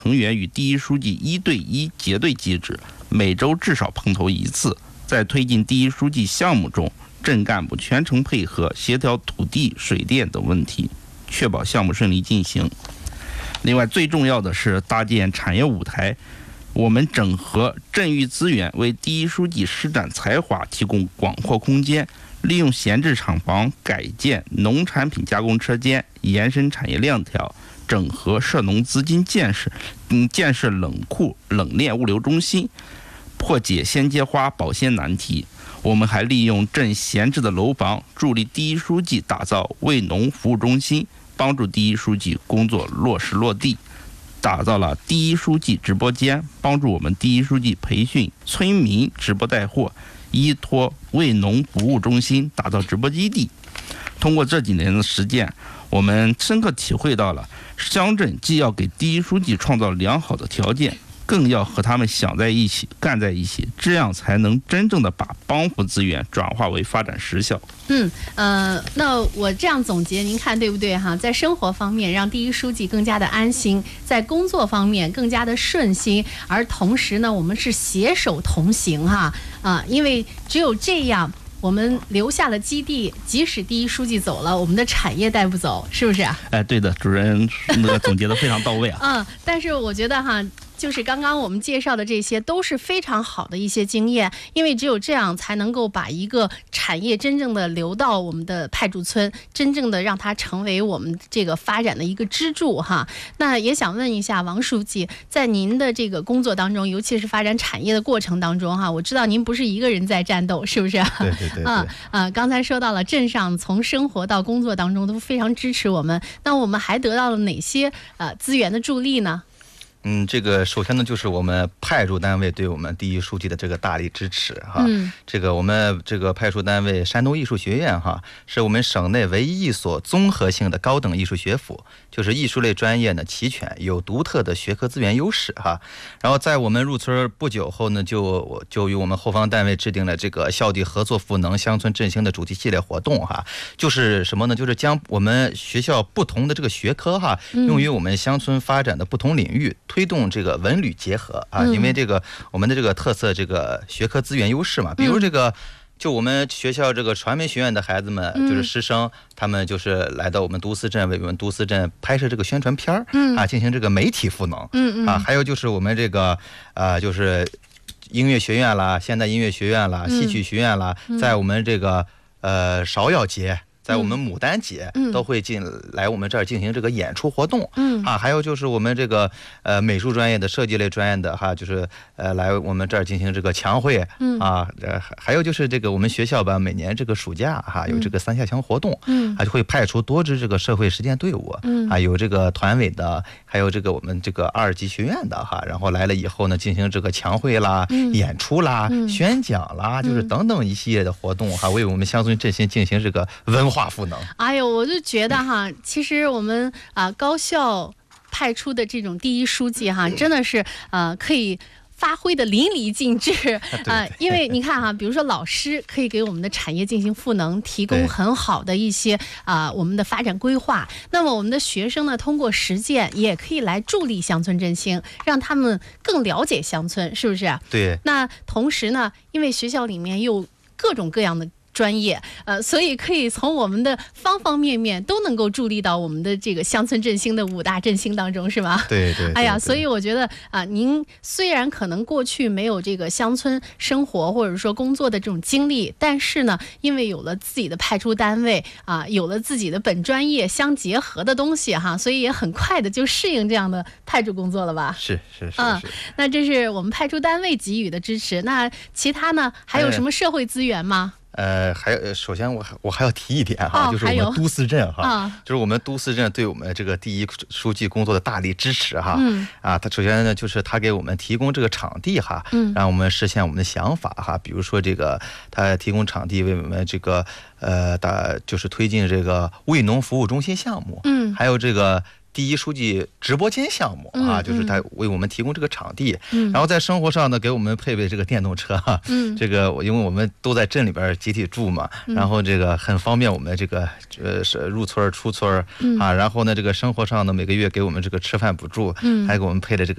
成员与第一书记1对1结对机制，每周至少碰头一次。在推进第一书记项目中，镇干部全程配合协调土地、水电等问题，确保项目顺利进行。另外，最重要的是搭建产业舞台，我们整合镇域资源，为第一书记施展才华提供广阔空间，利用闲置厂房改建农产品加工车间，延伸产业链条，整合涉农资金建设，建设冷库、冷链物流中心，破解鲜接花保鲜难题。我们还利用镇闲置的楼房，助力第一书记打造为农服务中心，帮助第一书记工作落实落地，打造了第一书记直播间，帮助我们第一书记培训村民直播带货，依托为农服务中心打造直播基地。通过这几年的实践，我们深刻体会到了乡镇既要给第一书记创造良好的条件，更要和他们想在一起、干在一起，这样才能真正的把帮扶资源转化为发展实效。 那我这样总结，您看对不对哈？在生活方面让第一书记更加的安心，在工作方面更加的顺心，而同时呢，我们是携手同行哈因为只有这样，我们留下了基地，即使第一书记走了，我们的产业带不走，是不是啊？ 对的，主任总结得非常到位啊。 但是我觉得哈，就是刚刚我们介绍的这些都是非常好的一些经验，因为只有这样才能够把一个产业真正的流到我们的派驻村，真正的让它成为我们这个发展的一个支柱哈。那也想问一下王书记，在您的这个工作当中，尤其是发展产业的过程当中哈，我知道您不是一个人在战斗，是不是？ 对。 刚才说到了镇上从生活到工作当中都非常支持我们，那我们还得到了哪些资源的助力呢？ 这个首先呢，就是我们派驻单位对我们第一书记的这个大力支持哈。这个我们这个派驻单位山东艺术学院哈，是我们省内唯一一所综合性的高等艺术学府，就是艺术类专业呢齐全，有独特的学科资源优势哈。然后在我们入村不久后呢，就与我们后方单位制定了这个校地合作赋能乡村振兴的主题系列活动哈。就是什么呢？就是将我们学校不同的这个学科哈，用于我们乡村发展的不同领域。推动这个文旅结合啊，因为这个我们的这个特色这个学科资源优势嘛，比如这个就我们学校这个传媒学院的孩子们，就是师生，他们就是来到我们都司镇，为我们都司镇拍摄这个宣传片进行这个媒体赋能还有就是我们这个就是音乐学院啦、现代音乐学院啦、戏曲学院啦，在我们这个芍药节。在我们牡丹节都会来我们这儿进行这个演出活动还有就是我们这个美术专业的、设计类专业的哈，就是来我们这儿进行这个强会还有就是这个我们学校吧，每年这个暑假哈有这个3下乡活动就会派出多支这个社会实践队伍有这个团委的，还有这个我们这个2级学院的哈，然后来了以后呢，进行这个强会啦、演出啦、宣讲啦，就是等等一系列的活动哈，为我们乡村振兴进行这个文化赋能。 哎呦，我就觉得哈，其实我们高校派出的这种第一书记哈，真的是可以发挥的淋漓尽致因为你看哈，比如说老师可以给我们的产业进行赋能，提供很好的一些我们的发展规划。那么我们的学生呢，通过实践也可以来助力乡村振兴，让他们更了解乡村，是不是？ 对。 那同时呢，因为学校里面有各种各样的专业所以可以从我们的方方面面都能够助力到我们的这个乡村振兴的5大振兴当中，是吗？ 对。 哎呀，所以我觉得您虽然可能过去没有这个乡村生活或者说工作的这种经历，但是呢，因为有了自己的派出单位有了自己的本专业相结合的东西哈，所以也很快的就适应这样的派驻工作了吧？ 是。 那这是我们派出单位给予的支持。那其他呢，还有什么社会资源吗？ 还有，首先我还要提一点哈，就是我们都司镇哈，就是我们都司镇对我们这个第一书记工作的大力支持哈。他首先呢，就是他给我们提供这个场地哈，让我们实现我们的想法哈。比如说这个，他提供场地为我们这个就是推进这个为农服务中心项目，还有这个。第一书记直播间项目就是他为我们提供这个场地，然后在生活上呢，给我们配备这个电动车这个因为我们都在镇里边集体住嘛，然后这个很方便我们这个入村出村然后呢，这个生活上呢，每个月给我们这个吃饭补助，还给我们配了这个